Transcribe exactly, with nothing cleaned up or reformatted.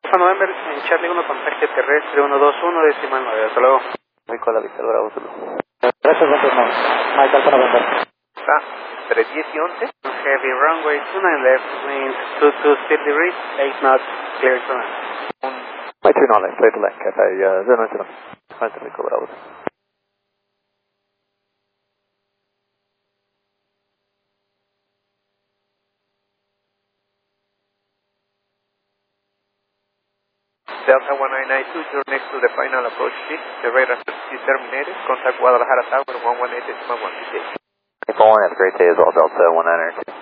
November, en Charlie uno, contacto terrestre uno dos uno, decimal nueve, hasta luego. Rico la Víctor Bravo, Zulu. Gracias, Víctor. Mike Alfa November. Está, entre diez y once. Heavy runway two nine left, wind two two still degrees, eight knots, clear to land. Mike two nine left, straight to left, Cafe uh, zero nine seven. Puerto Rico Bravo. Delta one nine nine two, you're next to the final approach shift. The radar is terminated. Contact Guadalajara Tower one one eight decimal one. Have a great day as well, Delta one nine nine two.